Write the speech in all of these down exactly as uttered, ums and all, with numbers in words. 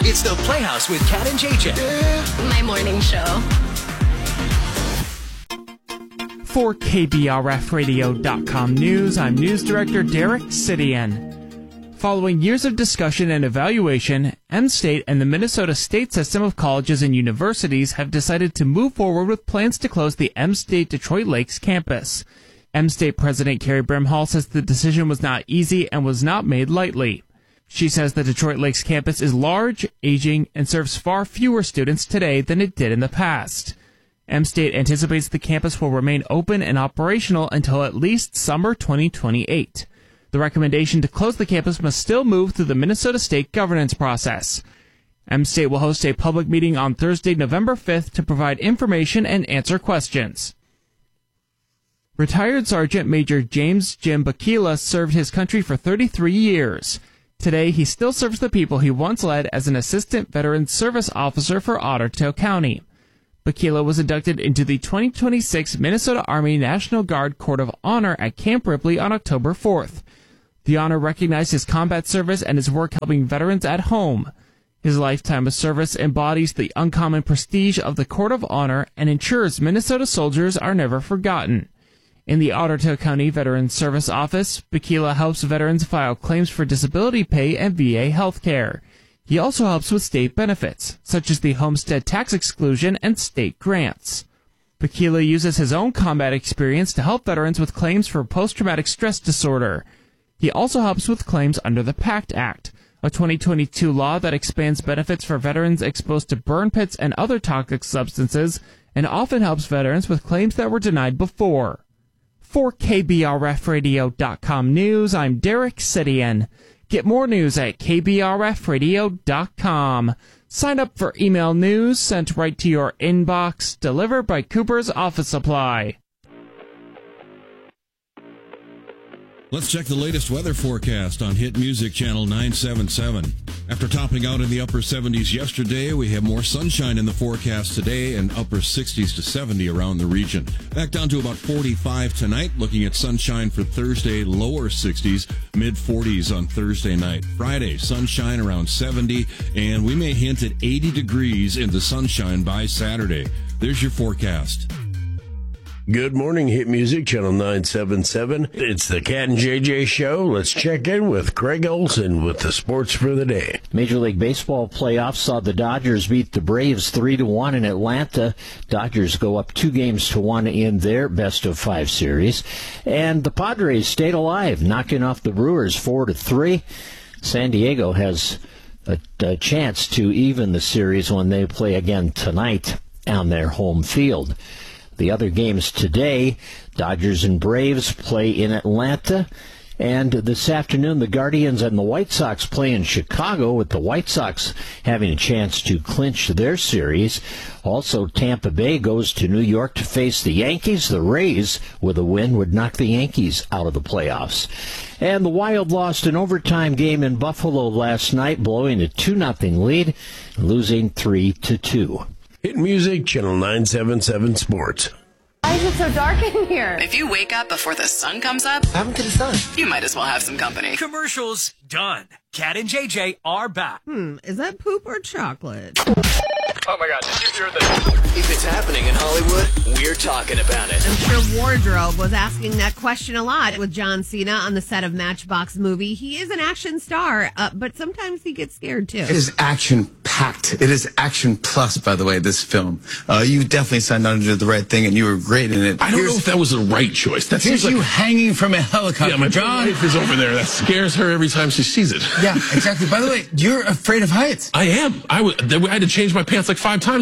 It's the Playhouse with Kat and J J. My morning show. For K B R F radio dot com News, I'm News Director Derek Sidian. Following years of discussion and evaluation, M-State and the Minnesota State System of Colleges and Universities have decided to move forward with plans to close the M-State Detroit Lakes campus. M-State President Carrie Brimhall says the decision was not easy and was not made lightly. She says the Detroit Lakes campus is large, aging, and serves far fewer students today than it did in the past. M-State anticipates the campus will remain open and operational until at least summer twenty twenty-eight. The recommendation to close the campus must still move through the Minnesota State governance process. M-State will host a public meeting on Thursday, November fifth to provide information and answer questions. Retired Sergeant Major James Jim Bakila served his country for thirty-three years. Today, he still serves the people he once led as an Assistant Veteran Service Officer for Ottertail County. Bakila was inducted into the twenty twenty-six Minnesota Army National Guard Court of Honor at Camp Ripley on October fourth. The honor recognized his combat service and his work helping veterans at home. His lifetime of service embodies the uncommon prestige of the Court of Honor and ensures Minnesota soldiers are never forgotten. In the Ottertail County Veterans Service Office, Bakila helps veterans file claims for disability pay and V A health care. He also helps with state benefits, such as the homestead tax exclusion and state grants. Bakila uses his own combat experience to help veterans with claims for post-traumatic stress disorder. He also helps with claims under the PACT Act, a twenty twenty-two law that expands benefits for veterans exposed to burn pits and other toxic substances, and often helps veterans with claims that were denied before. For K B R F radio dot com News, I'm Derek Sidian. Get more news at K B R F radio dot com. Sign up for email news sent right to your inbox, delivered by Cooper's Office Supply. Let's check the latest weather forecast on Hit Music Channel nine seventy-seven. After topping out in the upper seventies yesterday, we have more sunshine in the forecast today and upper sixties to seventy around the region. Back down to about forty-five tonight, looking at sunshine for Thursday, lower sixties, mid forties on Thursday night. Friday, sunshine around seventy, and we may hint at eighty degrees in the sunshine by Saturday. There's your forecast. Good morning, Hit Music, Channel nine seventy-seven. It's the Cat and J J Show. Let's check in with Craig Olson with the sports for the day. Major League Baseball playoffs saw the Dodgers beat the Braves three to one in Atlanta. Dodgers go up two games to one in their best of five series. And the Padres stayed alive, knocking off the Brewers four to three. San Diego has a, a chance to even the series when they play again tonight on their home field. The other games today, Dodgers and Braves play in Atlanta. And this afternoon, the Guardians and the White Sox play in Chicago, with the White Sox having a chance to clinch their series. Also, Tampa Bay goes to New York to face the Yankees. The Rays, with a win, would knock the Yankees out of the playoffs. And the Wild lost an overtime game in Buffalo last night, blowing a two nothing lead, losing three to two. Hit Music, Channel nine seventy-seven Sports. Why is it so dark in here? If you wake up before the sun comes up, What happened to the sun? you might as well have some company. Commercials done. Kat and J J are back. Hmm, is that poop or chocolate? Oh my God, did you hear this? If it's happening in Hollywood, we're talking about it. I'm sure Wardrobe was asking that question a lot with John Cena on the set of Matchbox movie. He is an action star, uh, but sometimes he gets scared too. It is action-packed. It is action plus, by the way, this film. Uh, you definitely signed on to do the right thing, and you were great in it. I don't Here's, know if that was the right choice. That here's seems you like... hanging from a helicopter. Yeah, my John. wife is over there. That scares her every time she sees it. Yeah, exactly. By the way, you're afraid of heights. I am. I, w- I had to change my pants like five times.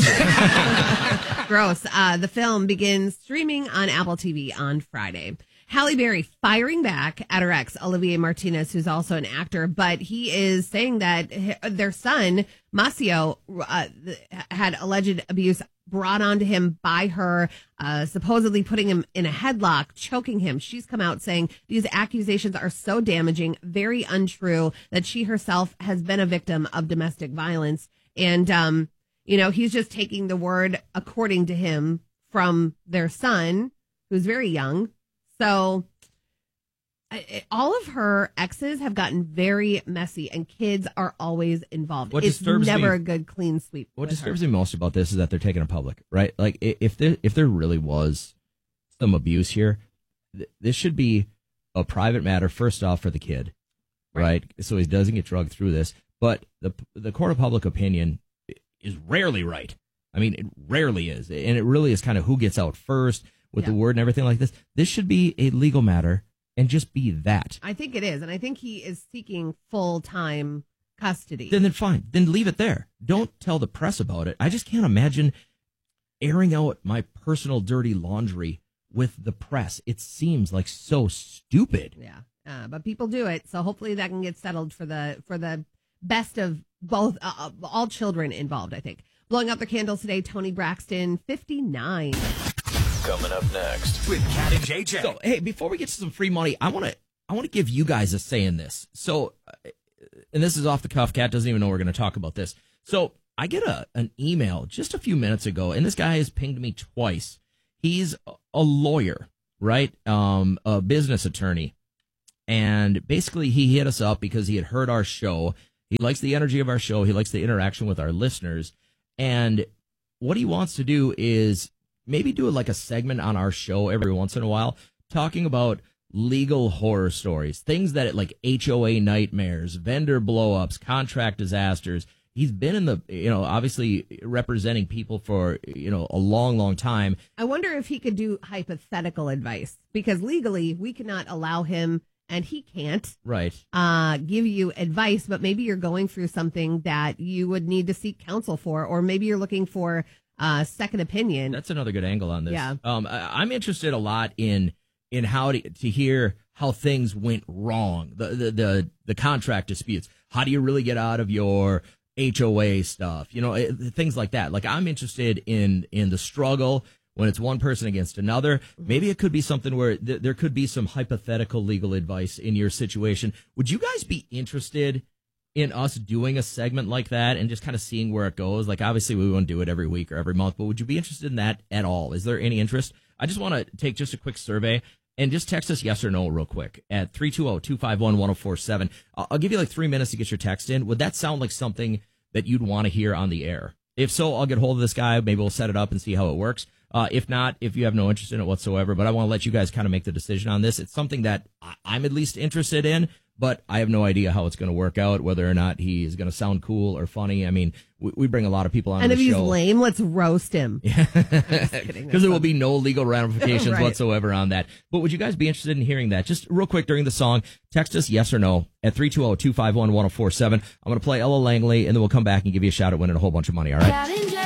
Gross. Uh, the film begins streaming on Apple T V on Friday. Halle Berry firing back at her ex, Olivier Martinez, who's also an actor, but he is saying that their son, Masio, uh, had alleged abuse brought onto him by her, uh, supposedly putting him in a headlock, choking him. She's come out saying these accusations are so damaging, very untrue, that she herself has been a victim of domestic violence. And, um, you know, he's just taking the word, according to him, from their son, who's very young. So I, all of her exes have gotten very messy, and kids are always involved. What it's disturbs never me- a good clean sweep. What with disturbs her. me most about this is that they're taking it public, right? Like, i- if there if there really was some abuse here, th- this should be a private matter, first off, for the kid, right? So he doesn't get drugged through this. But the the court of public opinion is rarely right. I mean, it rarely is. And it really is kind of who gets out first with Yeah. the word and everything like this. This should be a legal matter and just be that. I think it is, and I think he is seeking full-time custody. Then, then fine. Then leave it there. Don't tell the press about it. I just can't imagine airing out my personal dirty laundry with the press. It seems like so stupid. Yeah, uh, but people do it, so hopefully that can get settled for the for the best of both uh, all children involved. I think. Blowing out the candles today, Tony Braxton, fifty-nine. Coming up next with Cat and J J. So, hey, before we get to some free money, I want to I want to give you guys a say in this. So, uh, and this is off the cuff. Kat doesn't even know we're going to talk about this. So, I get a an email just a few minutes ago, and this guy has pinged me twice. He's a lawyer, right? Um, a business attorney, and basically he hit us up because he had heard our show. He likes the energy of our show. He likes the interaction with our listeners, and what he wants to do is maybe do like a segment on our show every once in a while, talking about legal horror stories, things that like H O A nightmares, vendor blowups, contract disasters. He's been in the, you know, obviously representing people for, you know, a long, long time. I wonder if he could do hypothetical advice, because legally we cannot allow him, and he can't, Right. uh, give you advice, but maybe you're going through something that you would need to seek counsel for, or maybe you're looking for a second opinion. That's another good angle on this. Yeah. Um, I, I'm interested a lot in in how to, to hear how things went wrong, the, the the the contract disputes. How do you really get out of your H O A stuff? You know, it, things like that. Like, I'm interested in in the struggle when it's one person against another. Maybe it could be something where th- there could be some hypothetical legal advice in your situation. Would you guys be interested in us doing a segment like that and just kind of seeing where it goes? Like, obviously we won't do it every week or every month, but would you be interested in that at all? Is there any interest? I just want to take just a quick survey and just text us yes or no real quick at three two zero, two five one, one zero four seven. I'll, I'll give you like three minutes to get your text in. Would that sound like something that you'd want to hear on the air? If so, I'll get hold of this guy. Maybe we'll set it up and see how it works. Uh, if not, if you have no interest in it whatsoever, but I want to let you guys kind of make the decision on this. It's something that I- I'm at least interested in, but I have no idea how it's going to work out, whether or not he is going to sound cool or funny. I mean, we, we bring a lot of people on and the if he's show. lame, let's roast him. Because there will be no legal ramifications Right. whatsoever on that. But would you guys be interested in hearing that? Just real quick during the song, text us yes or no at three two zero, two five one, one zero four seven. I'm going to play Ella Langley, and then we'll come back and give you a shot at winning a whole bunch of money, all right?